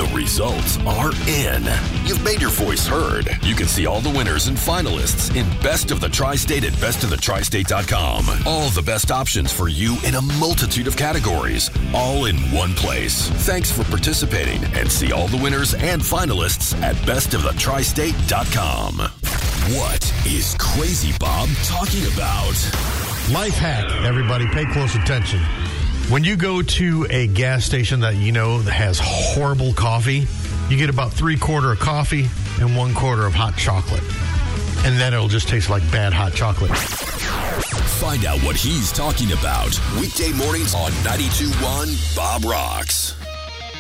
The results are in. You've made your voice heard. You can see all the winners and finalists in Best of the Tri-State at bestofthetristate.com. All the best options for you in a multitude of categories, all in one place. Thanks for participating, and see all the winners and finalists at bestofthetristate.com. What is Crazy Bob talking about? Life hack, everybody, pay close attention. When you go to a gas station that you know that has horrible coffee, you get about 3/4 of coffee and 1/4 of hot chocolate. And then it'll just taste like bad hot chocolate. Find out what he's talking about weekday mornings on 92.1 Bob Rocks.